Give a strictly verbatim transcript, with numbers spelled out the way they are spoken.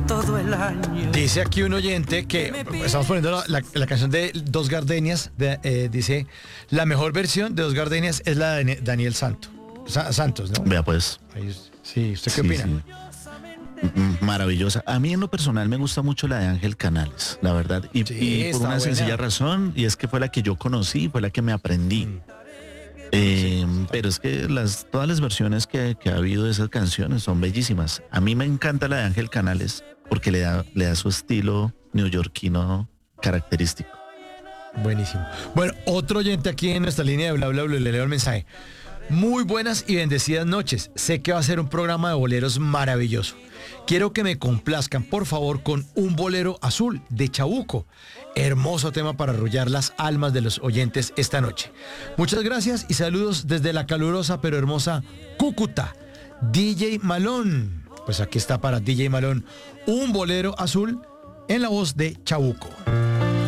todo el año. Dice aquí un oyente que estamos poniendo la, la- la canción de Dos Gardenias, de, eh, dice, la mejor versión de Dos Gardenias es la de Dani- Daniel Santo, Sa- Santos, ¿no? Vea pues. Ahí es- sí, ¿usted qué Sí, opina? sí. Mm, Maravillosa. A mí en lo personal me gusta mucho la de Ángel Canales, la verdad. Y, Sí, y por está una buena. sencilla razón, y es que fue la que yo conocí, fue la que me aprendí. Mm. Eh, pero es que las, todas las versiones que, que ha habido de esas canciones son bellísimas. A mí me encanta la de Ángel Canales porque le da, le da su estilo neoyorquino característico. Buenísimo. Bueno, otro oyente aquí en nuestra línea de bla bla bla, le leo el mensaje. Muy buenas y bendecidas noches. Sé que va a ser un programa de boleros maravilloso. Quiero que me complazcan, por favor, con Un Bolero Azul de Chabuco. Hermoso tema para arrullar las almas de los oyentes esta noche. Muchas gracias y saludos desde la calurosa pero hermosa Cúcuta. D J Malón. Pues aquí está para D J Malón Un Bolero Azul en la voz de Chabuco.